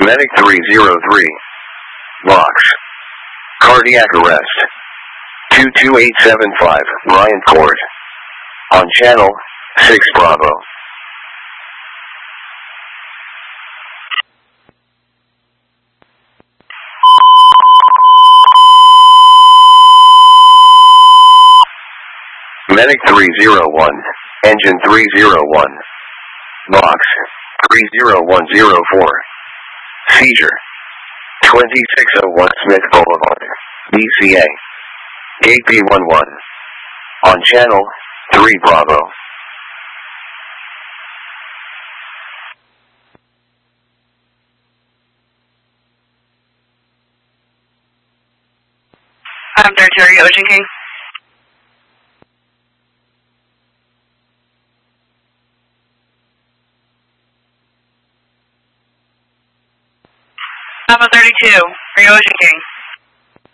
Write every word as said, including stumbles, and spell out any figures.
Medic three zero three. Box. Cardiac arrest. two two eight seven five, Bryant Court. On channel six Bravo. Medic three zero one, engine three zero one. Box three zero one zero four. Seizure. twenty-six oh one Smith Boulevard, B C A. Gate B one one. On channel three Bravo. I'm thirty-three, Ocean King. Alpha thirty-two, for Ocean King.